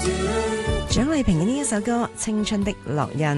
蔣麗萍嘅呢一首歌《青春的烙印》，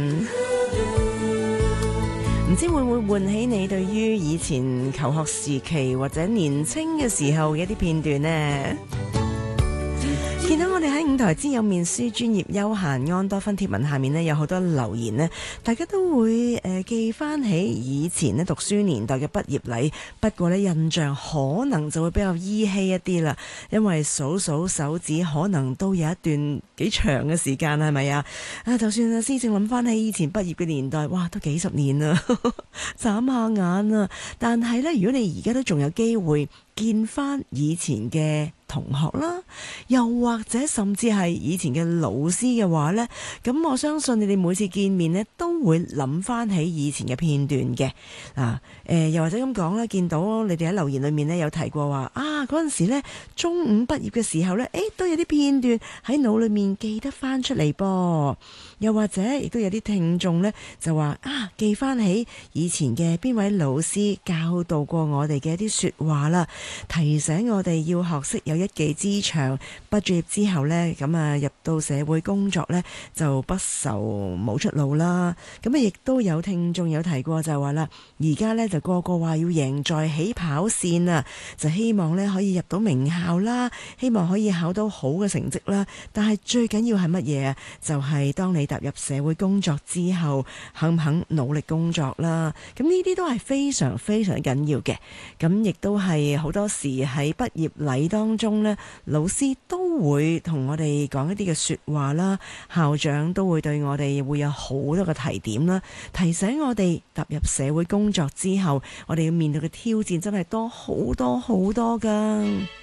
唔知會唔會喚起你對於以前求學時期或者年青嘅時候嘅一啲片段呢？見到我哋喺五台之友面書專頁休閒安多芬貼文下面呢，有好多留言呢，大家都會記翻起以前呢讀書年代嘅畢業禮，不過呢印象可能就會比較依稀一啲啦，因為數數手指可能都有一段幾長嘅時間，係咪啊？就算阿思正諗翻起以前畢業嘅年代，哇，都幾十年啦，眨下眼啊！但係呢，如果你而家都仲有機會見翻以前嘅同學啦，又或者甚至係以前嘅老師嘅話呢，咁我相信你哋每次見面呢都會諗翻起以前嘅片段嘅。又或者咁講啦，見到你哋喺留言裏面呢有提過話嗰陣時呢中五畢業嘅時候呢，都有啲片段喺腦裏面記得翻出嚟噃。又或者亦都有啲聽眾呢就話記翻起以前嘅邊位老師教導過我哋嘅一啲說話啦，提醒我哋要學識有一技之長，畢咗業之後呢，咁入到社會工作呢，就不愁冇出路啦。咁亦都有聽眾有提過就話啦，而家呢，就個個話要贏在起跑線啊，就希望呢可以入到名校啦，希望可以考到好嘅成績啦。但係最緊要係乜嘢啊？就係當你踏入社會工作之後，肯唔肯努力工作啦？咁呢啲都係非常非常緊要嘅。咁亦都係好多時喺畢業禮當中呢，老師都會同我哋講一啲嘅說話啦，校長都會對我哋會有好多嘅提點啦，提醒我哋踏入社會工作之後，我哋要面對嘅挑戰真係多好多好多噶。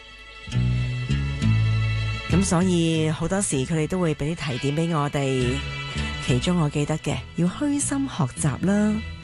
咁所以好多時佢哋都會俾啲提點俾我哋，其中我記得嘅要虛心學習啦，